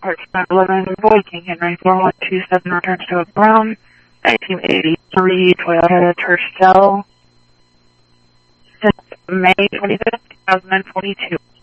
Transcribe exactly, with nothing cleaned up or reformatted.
Park nine eleven Viking and nine four one two seven returns to a brown nineteen eighty-three Toyota Tercel since May twenty-fifth, two thousand twenty-two.